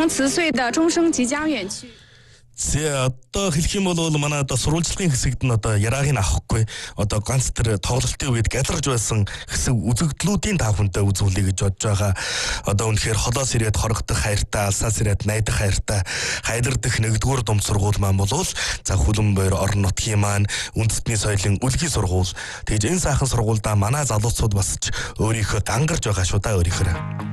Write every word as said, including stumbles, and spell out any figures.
名辞岁的钟声即将远去。 одоо хэлэх юм бол манай одоо сурвалжлагын хэсэгт нь одоо ярааг нь авахгүй одоо ганц тэр тоглолтын үед галарж байсан хэсэг үзэгдлүүдийн тав хүнтэй үзүүлэе гэж бодож байгаа. Одоо үнэхээр холоос ирээд хорогдох хайртай, алсаас ирээд найдах хайртай, хайдардах нэгдүгээр дунд сургууль маань болвол за Хүлэмбойр орон нутгийн маань үндэстний соёлын үлгий сургууль. Тэгж энэ сайхан сургуульдаа манай залуучууд бас ч өөрийнхөө дангарж байгаа шүү да өөрийнхөө.